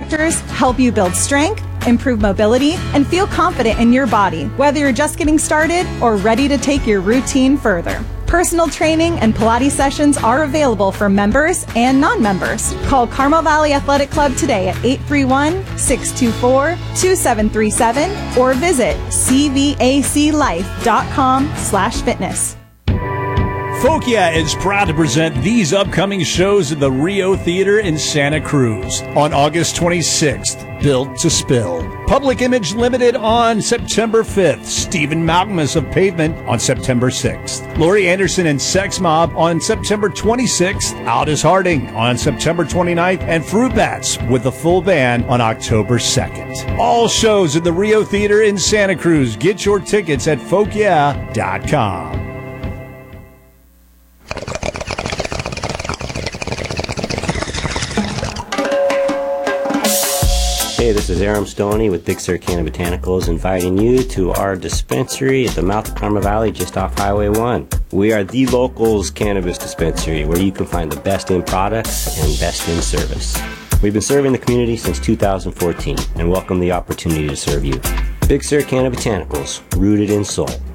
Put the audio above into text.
instructors help you build strength, improve mobility, and feel confident in your body, whether you're just getting started or ready to take your routine further. Personal training and Pilates sessions are available for members and non-members. Call Carmel Valley Athletic Club today at 831-624-2737 or visit cvaclife.com/fitness. Fokia is proud to present these upcoming shows at the Rio Theater in Santa Cruz on August 26th. Built to Spill. Public Image Limited on September 5th. Stephen Malcolmus of Pavement on September 6th. Laurie Anderson and Sex Mob on September 26th. Aldous Harding on September 29th. And Fruit Bats with the full band on October 2nd. All shows at the Rio Theater in Santa Cruz. Get your tickets at folkyeah.com. Hey, this is Aram Stoney with Big Sur Canna Botanicals inviting you to our dispensary at the mouth of Carmel Valley just off Highway 1. We are the locals cannabis dispensary where you can find the best in products and best in service. We've been serving the community since 2014 and welcome the opportunity to serve you. Big Sur Canna Botanicals, rooted in soul.